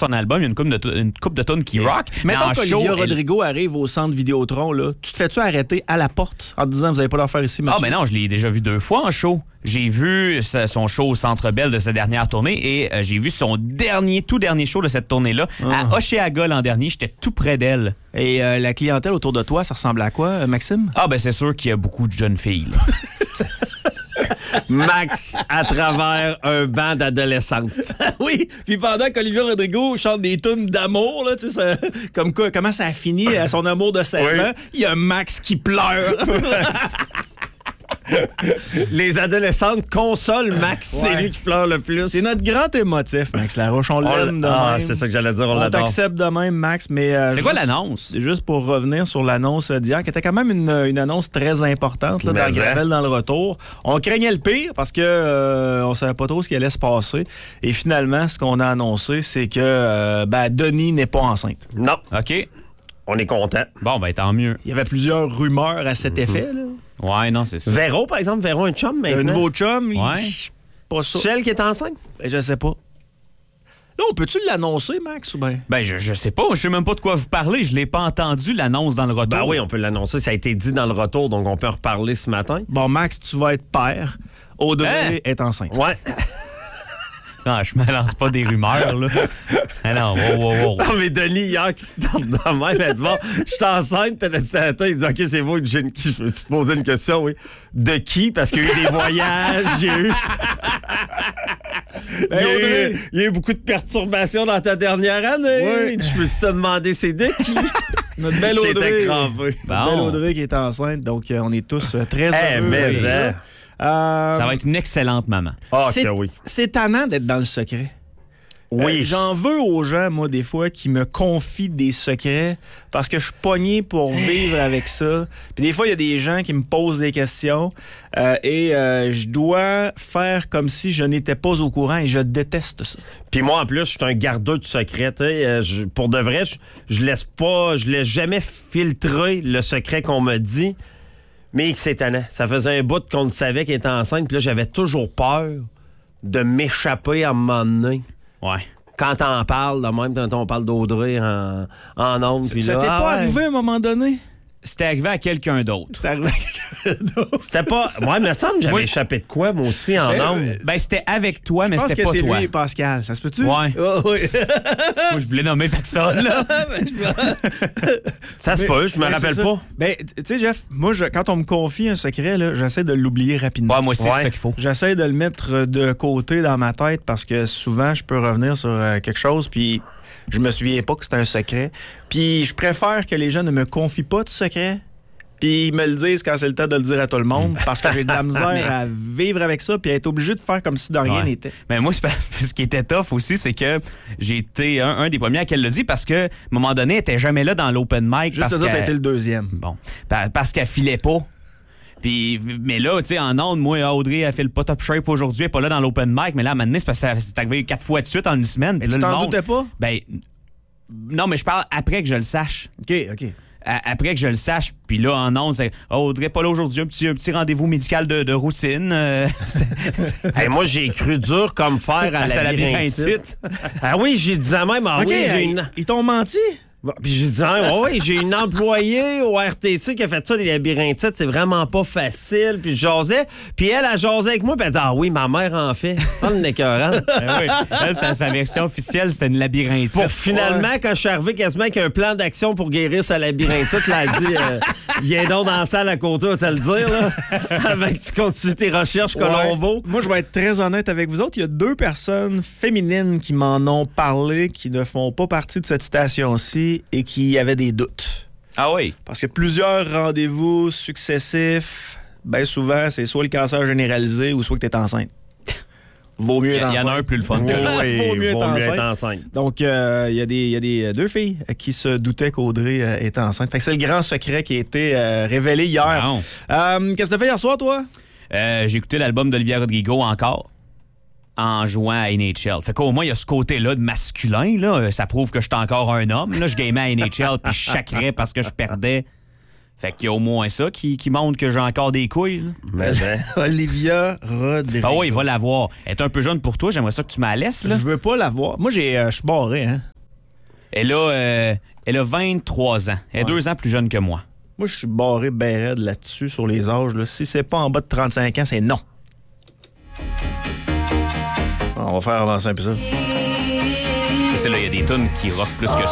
son album, il y a une couple de tunes qui rock. Mettons en qu'Olivia show, Rodrigo arrive au centre Vidéotron, là, tu te fais-tu arrêter à la porte en te disant vous n'avez pas d'en faire ici, monsieur? Ah, ben non, je l'ai déjà vu 2 fois en show. J'ai vu son show au Centre Bell de sa dernière tournée et j'ai vu son tout dernier show de cette tournée-là à Hochelaga l'an dernier. J'étais tout près d'elle. Et la clientèle autour de toi, ça ressemble à quoi, Maxime? Ah, ben c'est sûr qu'il y a beaucoup de jeunes filles, là. Max à travers un banc d'adolescentes. Oui, puis pendant qu'Olivia Rodrigo chante des tunes d'amour, là, tu sais, comment ça a fini à son amour de 16 ans, il y a Max qui pleure. Les adolescentes consolent Max, c'est lui qui pleure le plus. C'est notre grand émotif, Max Larouche. On l'aime de même. C'est ça que j'allais dire, on On l'adore. t'accepte de même, Max, mais... C'est quoi l'annonce? C'est juste pour revenir sur l'annonce d'hier, qui était quand même une annonce très importante là, dans Gravel dans le retour. On craignait le pire parce que on savait pas trop ce qui allait se passer. Et finalement, ce qu'on a annoncé, c'est que Denis n'est pas enceinte. Non. OK. On est content. Bon, ben tant mieux. Il y avait plusieurs rumeurs à cet effet. Là. Ouais, non, c'est ça. Véro, par exemple, Véro, un chum maintenant. Un nouveau chum, Ouais. pas ça. Celle qui est enceinte? Je sais pas. Là, on peut-tu l'annoncer, Max, ou bien? Ben, je sais pas. Je sais même pas de quoi vous parlez. Je l'ai pas entendu, l'annonce dans le retour. Ben oui, on peut l'annoncer. Ça a été dit dans le retour, donc on peut en reparler ce matin. Bon, Max, tu vas être père. Audrey est enceinte. Ouais. Non, je me lance pas des rumeurs, là. Ah non, wow. Non, mais Denis, hier, qui se tente dans même, elle dit bon, je suis enceinte, t'as dit à la tête, il dit OK, c'est vous, je veux te poser une question, oui. De qui? Parce qu'il y a eu des voyages, il y a eu beaucoup de perturbations dans ta dernière année. Oui. Je peux te demander c'est de qui? Notre belle J'étais Audrey. crampé. Notre belle Audrey qui est enceinte, donc on est tous très heureux. mais avec ça. Ça va être une excellente maman. Ah, c'est, oui. c'est tannant d'être dans le secret. Oui. J'en veux aux gens, moi, des fois, qui me confient des secrets parce que je suis pogné pour vivre avec ça. Puis des fois, il y a des gens qui me posent des questions et je dois faire comme si je n'étais pas au courant et je déteste ça. Puis moi, en plus, je suis un gardeur du secret. Pour de vrai, je laisse jamais filtrer le secret qu'on me dit. Mais c'est étonnant. Ça faisait un bout qu'on le savait qu'elle était enceinte. Puis là, j'avais toujours peur de m'échapper à un moment donné. Ouais. Quand t'en parles, de même, quand on parle d'Audrey en ondes. Ça t'est pas arrivé à un moment donné? C'était arrivé à quelqu'un d'autre. C'est arrivé à quelqu'un d'autre. C'était pas... Moi, il me semble que j'avais échappé de quoi, moi aussi, en ondes. Ben, c'était avec toi, mais c'était Je pense pas que c'est toi. lui et Pascal. Ça se peut-tu? Ouais. Oh, oui. Moi, je voulais nommer personne, là. Ça se peut, je me rappelle pas. Ben, tu sais, Jeff, moi, quand on me confie un secret, là, j'essaie de l'oublier rapidement. Ouais, moi aussi, c'est ça qu'il faut. J'essaie de le mettre de côté dans ma tête parce que souvent, je peux revenir sur quelque chose, puis je me souviens pas que c'était un secret. Puis je préfère que les gens ne me confient pas de secret, puis ils me le disent quand c'est le temps de le dire à tout le monde, parce que j'ai de la misère à vivre avec ça, puis à être obligé de faire comme si de rien n'était. Mais moi, ce qui était tough aussi, c'est que j'ai été un des premiers à qu'elle le dit parce que, à un moment donné, elle était jamais là dans l'open mic. Juste ça, t'as été le deuxième. Bon. Parce qu'elle filait pas. Puis, mais là, tu sais, en ondes, moi, Audrey, elle fait le pas top shape aujourd'hui, elle est pas là dans l'open mic, mais là, à un moment donné, c'est parce que c'est arrivé 4 fois de suite en une semaine. Et tu t'en doutais pas? Ben, non, mais je parle après que je le sache. OK. Après que je le sache, puis là, en ondes, c'est Audrey, pas là aujourd'hui, un petit rendez-vous médical de routine. Hey, moi, j'ai cru dur comme fer à la labyrinthite. Ah oui, j'ai dit ça même. OK, oui, ils t'ont menti? Bon, puis j'ai dit, oui, j'ai une employée au RTC qui a fait ça, les labyrinthites, c'est vraiment pas facile. Puis je jasais. Puis elle a jasé avec moi, puis elle dit, ah oui, ma mère en fait. Pas une écœurante. Oui. Elle, sa version officielle, c'était une labyrinthite. Pour finalement, quand je suis arrivé quasiment avec un plan d'action pour guérir sa labyrinthite, là, elle dit, viens donc dans la salle à côté, on va te le dire, là, avant que tu continues tes recherches, Colombo. Moi, je vais être très honnête avec vous autres. Il y a 2 personnes féminines qui m'en ont parlé, qui ne font pas partie de cette citation-ci et qui avaient des doutes. Ah oui? Parce que plusieurs rendez-vous successifs, bien souvent, c'est soit le cancer généralisé ou soit que tu es enceinte. Vaut mieux être enceinte. Il y en a un plus le fun que l'autre. Vaut mieux être enceinte. enceinte. Donc, il y a des 2 filles qui se doutaient qu'Audrey était enceinte. Fait que c'est le grand secret qui a été révélé hier. Qu'est-ce que tu as fait hier soir, toi? J'ai écouté l'album d'Olivia Rodrigo encore en jouant à NHL. Fait qu'au moins, il y a ce côté-là de masculin. Là. Ça prouve que je suis encore un homme. Là. Je gamais à NHL puis je chacrais parce que je perdais. Fait qu'il y a au moins ça qui montre que j'ai encore des couilles. Olivia Rodrigo. Ah oui, il va l'avoir. Elle est un peu jeune pour toi. J'aimerais ça que tu me la laisses. Là. Je veux pas l'avoir. Moi, je suis barré, hein? Elle a 23 ans. Elle est 2 ans plus jeune que moi. Moi, je suis barré ben raide là-dessus, sur les âges. Là. Si c'est pas en bas de 35 ans, c'est non. On va faire avancer un peu ça. C'est là, il y a des tunes qui rockent plus que ça.